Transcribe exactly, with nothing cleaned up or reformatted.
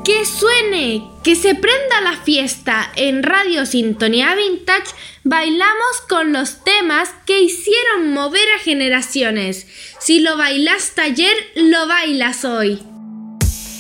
Que suene, que se prenda la fiesta. En Radio Sintonía Vintage bailamos con los temas que hicieron mover a generaciones. Si lo bailaste ayer, lo bailas hoy.